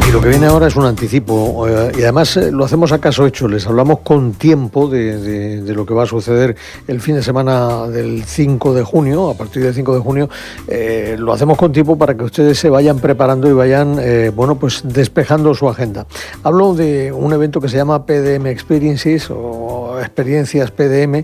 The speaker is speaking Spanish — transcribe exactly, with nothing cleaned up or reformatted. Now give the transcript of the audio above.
Y lo que viene ahora es un anticipo, eh, y además eh, lo hacemos a caso hecho, les hablamos con tiempo de, de, de lo que va a suceder el fin de semana del cinco de junio, a partir del cinco de junio, eh, lo hacemos con tiempo para que ustedes se vayan preparando y vayan, eh, bueno, pues despejando su agenda. Hablo de un evento que se llama P D M Experiences o experiencias P D M,